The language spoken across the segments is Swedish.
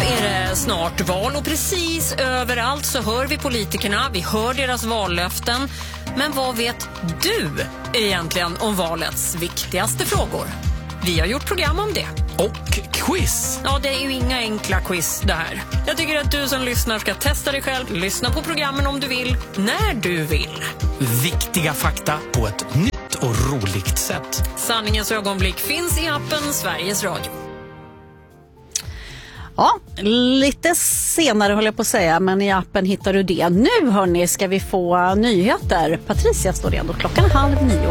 är det snart val och precis överallt så hör vi politikerna, vi hör deras vallöften. Men vad vet du egentligen om valets viktigaste frågor? Vi har gjort program om det. Och quiz. Ja, det är ju inga enkla quiz det här. Jag tycker att du som lyssnar ska testa dig själv, lyssna på programmen om du vill, när du vill. Viktiga fakta på ett nytt och roligt sätt. Sanningens ögonblick finns i appen Sveriges Radio. Ja, lite senare håller jag på att säga, men i appen hittar du det. Nu hörni ska vi få nyheter. Patricia står redo, 8:30.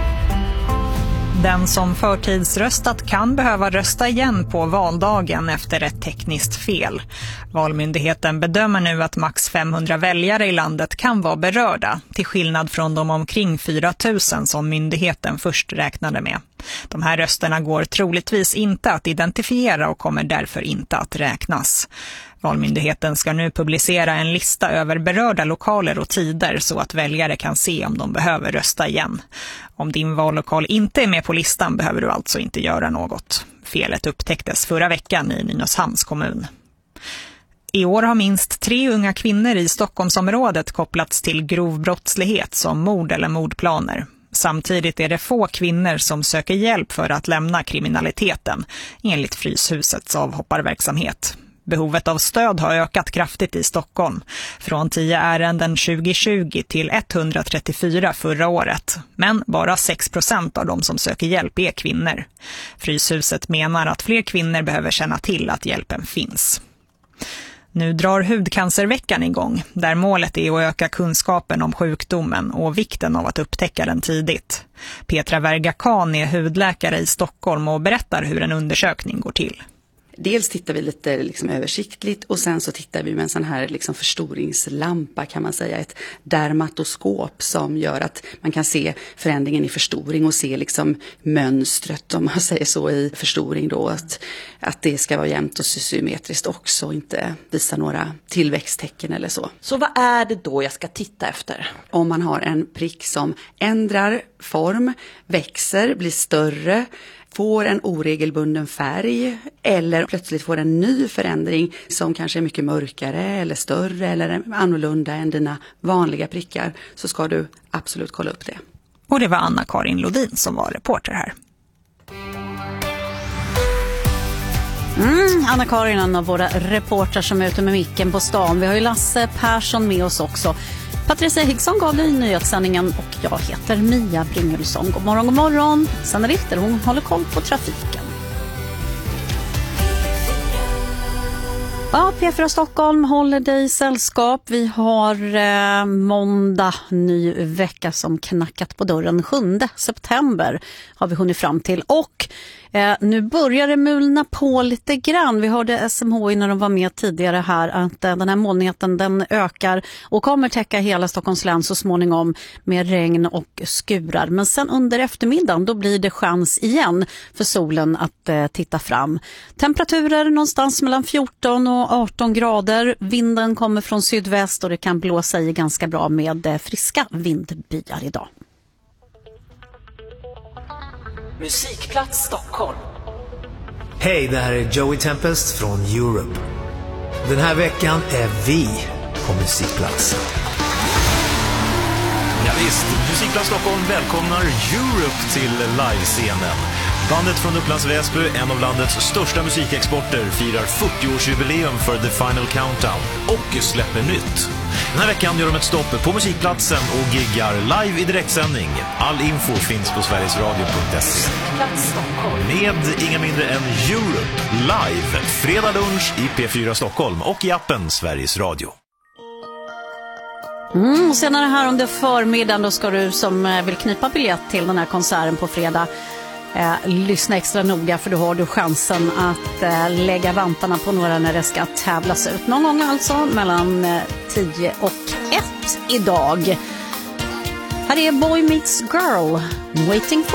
Den som förtidsröstat kan behöva rösta igen på valdagen efter ett tekniskt fel. Valmyndigheten bedömer nu att max 500 väljare i landet kan vara berörda, till skillnad från de omkring 4 000 som myndigheten först räknade med. De här rösterna går troligtvis inte att identifiera och kommer därför inte att räknas. Valmyndigheten ska nu publicera en lista över berörda lokaler och tider så att väljare kan se om de behöver rösta igen. Om din vallokal inte är med på listan behöver du alltså inte göra något. Felet upptäcktes förra veckan i Nynäshamns kommun. I år har minst 3 unga kvinnor i Stockholmsområdet kopplats till grov brottslighet som mord eller mordplaner. Samtidigt är det få kvinnor som söker hjälp för att lämna kriminaliteten, enligt Fryshusets avhopparverksamhet. Behovet av stöd har ökat kraftigt i Stockholm, från 10 ärenden 2020 till 134 förra året. Men bara 6% av de som söker hjälp är kvinnor. Fryshuset menar att fler kvinnor behöver känna till att hjälpen finns. Nu drar hudcancerveckan igång, där målet är att öka kunskapen om sjukdomen och vikten av att upptäcka den tidigt. Petra Verga-Kahn är hudläkare i Stockholm och berättar hur en undersökning går till. Dels tittar vi lite översiktligt och sen så tittar vi med en sån här förstoringslampa kan man säga, ett dermatoskop som gör att man kan se förändringen i förstoring och se mönstret om man säger så i förstoring då, att det ska vara jämnt och symmetriskt också och inte visa några tillväxttecken eller så. Så vad är det då jag ska titta efter? Om man har en prick som ändrar form, växer, blir större, får en oregelbunden färg eller plötsligt får en ny förändring som kanske är mycket mörkare eller större eller annorlunda än dina vanliga prickar, så ska du absolut kolla upp det. Och det var Anna-Karin Lodin som var reporter här. Anna-Karin, en av våra reportrar som är ute med micken på stan. Vi har ju Lasse Persson med oss också. Patricia Higgson gav dig nyhetssändningen och jag heter Mia Bryngelsson. God morgon, god morgon. Sanna Richter, hon håller koll på trafiken. Ja, P4 Stockholm håller dig i sällskap. Vi har måndag, ny vecka som knackat på dörren. 7 september har vi hunnit fram till. Och nu börjar det mulna på lite grann. Vi hörde SMHI när de var med tidigare här att den här molnigheten den ökar och kommer täcka hela Stockholms län så småningom med regn och skurar. Men sen under eftermiddagen då blir det chans igen för solen att titta fram. Temperaturer någonstans mellan 14 och 18 grader. Vinden kommer från sydväst och det kan blåsa i ganska bra med friska vindbyar idag. Musikplats Stockholm. Hej, det här är Joey Tempest från Europe. Den här veckan är vi på Musikplats. Ja, visst, Musikplats Stockholm välkomnar Europe till livescenen. Bandet från Upplands Väsby, en av landets största musikexporter, firar 40-årsjubileum för The Final Countdown och släpper nytt. Den här veckan gör de ett stopp på Musikplatsen och giggar live i direktsändning. All info finns på sverigesradio.se. Med inga mindre än Europe live, fredag lunch i P4 Stockholm och i appen Sveriges Radio. Och senare här under förmiddagen då ska du som vill knipa biljett till den här konserten på fredag lyssna extra noga, för då har du chansen att lägga vantarna på några när det ska tävlas ut. Någon gång alltså mellan 10 och 1 idag. Här är Boy Meets Girl, Waiting for